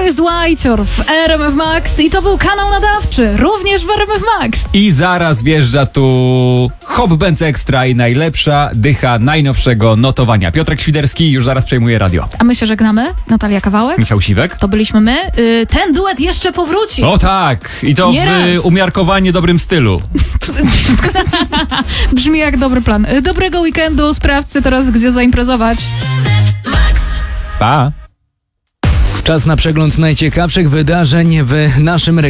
jest Łajcior w RMF Max i to był kanał nadawczy, również w RMF Max. I zaraz wjeżdża tu Hop Benz Extra i najlepsza dycha najnowszego notowania. Piotrek Świderski już zaraz przejmuje radio. A my się żegnamy, Natalia Kawałek. Michał Siwek. To byliśmy my. Ten duet jeszcze powróci. O tak! I to Nie raz. w umiarkowanie dobrym stylu. Brzmi jak dobry plan. Dobrego weekendu, sprawdźcie teraz, gdzie zaimprezować. Pa! Czas na przegląd najciekawszych wydarzeń w naszym regionie.